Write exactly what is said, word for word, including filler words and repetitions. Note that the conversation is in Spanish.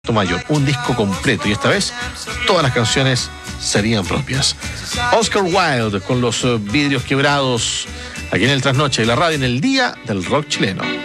Mayor, un disco completo, y esta vez todas las canciones serían propias. Oscar Wilde con los uh, vidrios quebrados, aquí en el Trasnoche de la radio, en el Día del Rock Chileno.